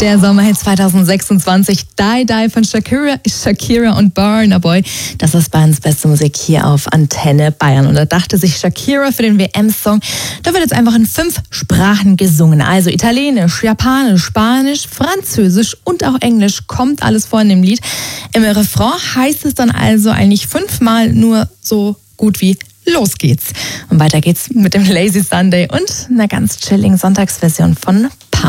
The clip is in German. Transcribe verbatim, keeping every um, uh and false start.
Der Sommerhit zwanzig sechsundzwanzig, Die Die von Shakira, Shakira und Burna Boy. Das ist Bayerns beste Musik hier auf Antenne Bayern. Und da dachte sich Shakira für den W M-Song, da wird jetzt einfach in fünf Sprachen gesungen. Also Italienisch, Japanisch, Spanisch, Französisch und auch Englisch kommt alles vor in dem Lied. Im Refrain heißt es dann also eigentlich fünfmal nur so gut wie los geht's. Und weiter geht's mit dem Lazy Sunday und einer ganz chilligen Sonntagsversion von